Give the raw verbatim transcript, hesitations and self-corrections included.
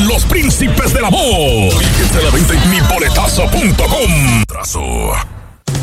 los príncipes del amor. Fíjense la venta en mi boletazo punto com. Trazo.